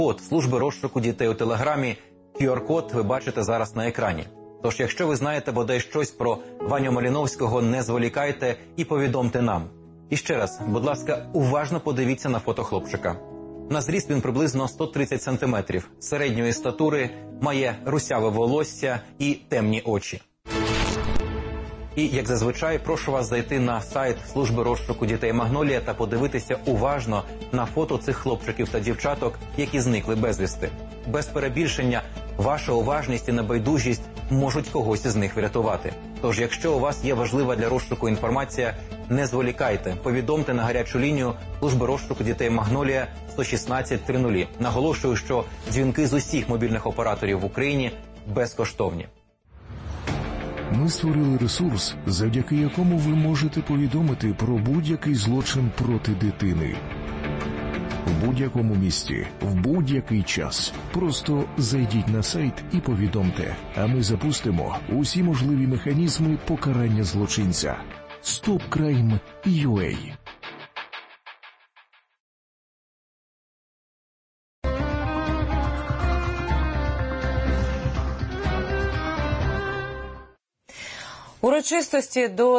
Код служби розшуку дітей у Телеграмі, QR-код ви бачите зараз на екрані. Тож, якщо ви знаєте бодай щось про Ваню Маліновського, не зволікайте і повідомте нам. І ще раз, будь ласка, уважно подивіться на фото хлопчика. На зріст він приблизно 130 сантиметрів, середньої статури, має русяве волосся і темні очі. І, як зазвичай, прошу вас зайти на сайт служби розшуку дітей «Магнолія» та подивитися уважно на фото цих хлопчиків та дівчаток, які зникли безвісти. Без перебільшення, ваша уважність і небайдужість можуть когось із них врятувати. Тож, якщо у вас є важлива для розшуку інформація, не зволікайте, повідомте на гарячу лінію служби розшуку дітей «Магнолія» 116 00. Наголошую, що дзвінки з усіх мобільних операторів в Україні безкоштовні. Ми створили ресурс, завдяки якому ви можете повідомити про будь-який злочин проти дитини. В будь-якому місті, в будь-який час. Просто зайдіть на сайт і повідомте, а ми запустимо усі можливі механізми покарання злочинця. StopCrime.ua. Урочистості до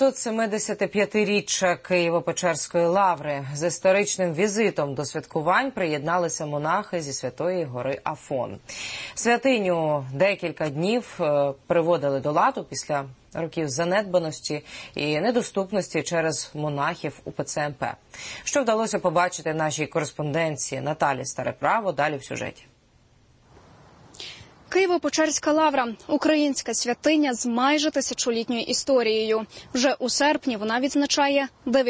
975-річчя Києво-Печерської лаври з історичним візитом до святкувань приєдналися монахи зі Святої гори Афон. Святиню декілька днів приводили до ладу після років занедбаності і недоступності через монахів УПЦ МП. Що вдалося побачити нашій кореспонденції Наталі Стареправо, далі в сюжеті. Києво-Печерська лавра – українська святиня з майже тисячолітньою історією. Вже у серпні вона відзначає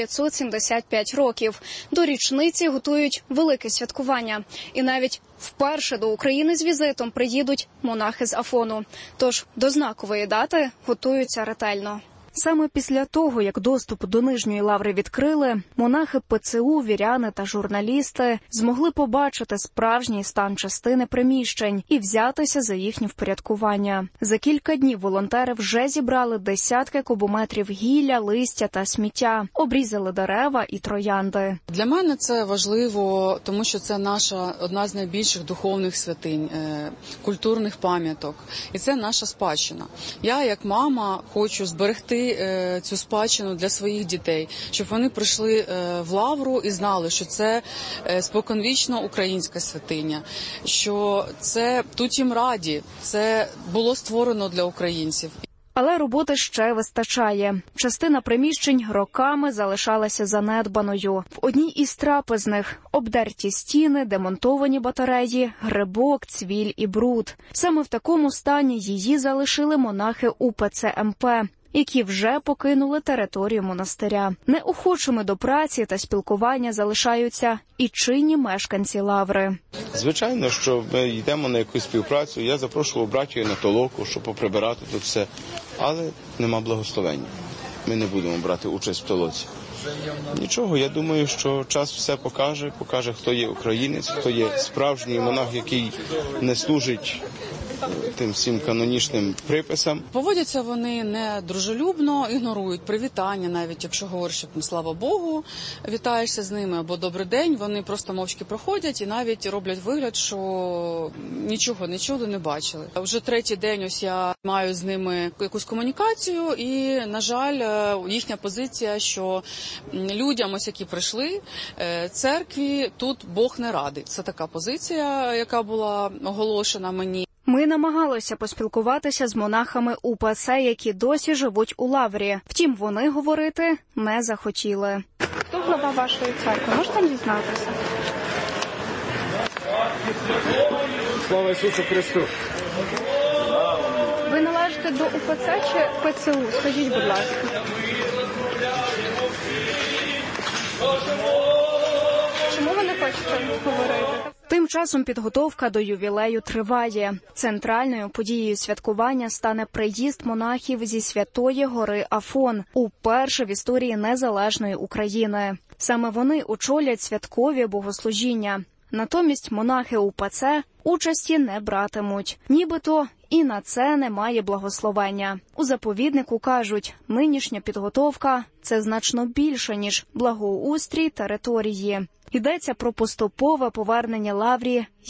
975 років. До річниці готують велике святкування. І навіть вперше до України з візитом приїдуть монахи з Афону. Тож до знакової дати готуються ретельно. Саме після того, як доступ до Нижньої лаври відкрили, монахи ПЦУ, віряни та журналісти змогли побачити справжній стан частини приміщень і взятися за їхнє впорядкування. За кілька днів волонтери вже зібрали десятки кубометрів гілля, листя та сміття, обрізали дерева і троянди. Для мене це важливо, тому що це наша одна з найбільших духовних святинь, культурних пам'яток. І це наша спадщина. Я, як мама, хочу зберегти цю спадщину для своїх дітей, щоб вони прийшли в лавру і знали, що це споконвічно українська святиня, що це тут їм раді, це було створено для українців. Але роботи ще вистачає. Частина приміщень роками залишалася занедбаною. В одній із трапезних обдерті стіни, демонтовані батареї, грибок, цвіль і бруд. Саме в такому стані її залишили монахи УПЦ МП, які вже покинули територію монастиря. Неохочими до праці та спілкування залишаються і чинні мешканці лаври. Звичайно, що ми йдемо на якусь співпрацю. Я запрошував братію на толоку, щоб поприбирати тут все. Але нема благословення. Ми не будемо брати участь в толоці. Нічого, я думаю, що час все покаже, хто є українець, хто є справжній монах, який не служить тим всім канонічним приписам. Поводяться вони не дружелюбно, ігнорують привітання, навіть якщо говориш, слава Богу, вітаєшся з ними, або добрий день, вони просто мовчки проходять і навіть роблять вигляд, що нічого не чули, не бачили. Вже третій день ось я маю з ними якусь комунікацію і, на жаль, їхня позиція, що людям, ось які прийшли, церкві, тут Бог не радий. Це така позиція, яка була оголошена мені. Ми намагалися поспілкуватися з монахами УПЦ, які досі живуть у лаврі. Втім, вони говорити не захотіли. Хто глава вашої церкви? Можете дізнатися? Слава Ісусу Христу! Ви належите до УПЦ чи ПЦУ? Скажіть, будь ласка. Чому ви не хочете говорити? Тим часом підготовка до ювілею триває. Центральною подією святкування стане приїзд монахів зі Святої гори Афон, уперше в історії незалежної України. Саме вони очолять святкові богослужіння. Натомість монахи УПЦ участі не братимуть. Нібито і на це немає благословення. У заповіднику кажуть, нинішня підготовка – це значно більше, ніж благоустрій території. Йдеться про поступове повернення лаврі